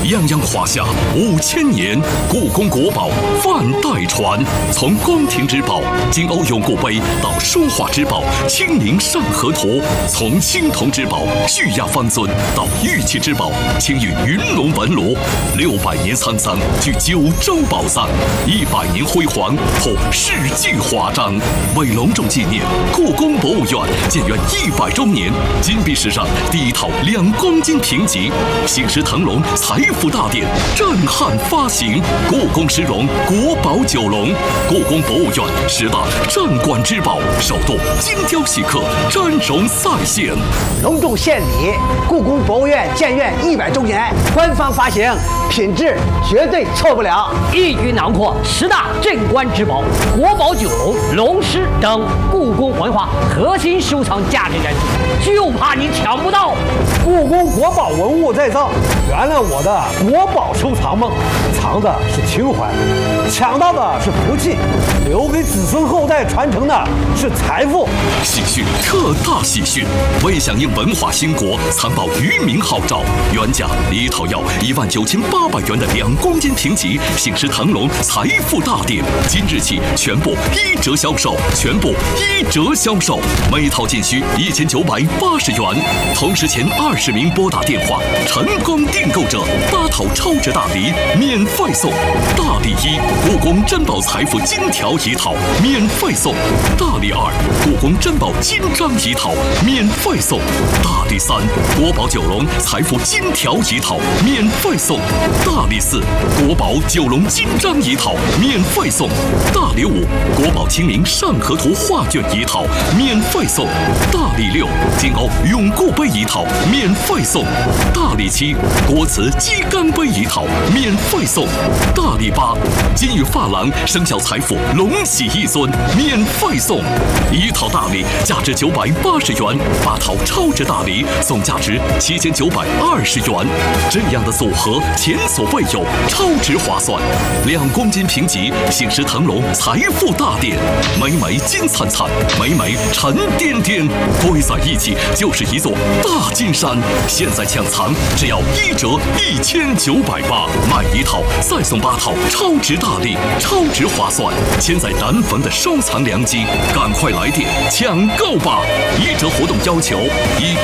泱泱华夏5000年，故宫国宝万代传。从宫廷之宝金瓯永固杯到书画之宝清明上河图，从青铜之宝巨亚方尊到玉器之宝青玉云龙纹炉，600年沧桑聚9州宝藏，100年辉煌破世纪华章。为隆重纪念故宫博物院建园100周年，金币史上第一套2公斤评级，醒狮腾龙财富大典震撼发行，故宫诗绒国宝9龙，故宫博物院10大镇馆之宝首度精雕细刻峥嵘再现。 隆重献礼，故宫博物院建院100周年，官方发行，品质绝对错不了。 一举囊括10大镇馆之宝、国宝9龙、龙狮等故宫文化核心收藏价值元素，就怕你抢不到。 故宫国宝文物再造，圆了我的国宝收藏梦。藏的是情怀，抢到的是福气，留给子孙后代传承的是财富。 喜讯，特大喜讯！为响应文化兴国、残报渔民号召，原价一套要19800元的2公斤评级醒狮腾龙财富大典，今日起全部1折销售，每套仅需1980元。同时前20名拨打电话成功订购者，8套超值大礼免费送。大礼1，故宫珍宝财富金条1套免费送；大礼2，故宫珍宝金章1套免费送；大礼3，国宝9龙财富金条1套免费送；大礼4，国宝9龙金章1套免费送；大礼5，国宝清明上河图画卷1套免费送；大礼6，金瓯永固杯1套免费送；大礼7，国瓷鸡缸杯1套免费送；大礼8，金玉珐琅生肖财富龙玺1尊免费送。1套大礼价值980元，8套超值大礼送价值7920元，这样的组合前所未有，超值划算。2公斤评级醒狮腾龙财富大典，每枚金灿灿，每枚沉甸甸，堆在一起就是一座大金山。现在抢藏只要1折1980，买1套再送8套超值大礼，超值划算，现在难逢的收藏良机，赶快来电抢购吧！1折活动要求：1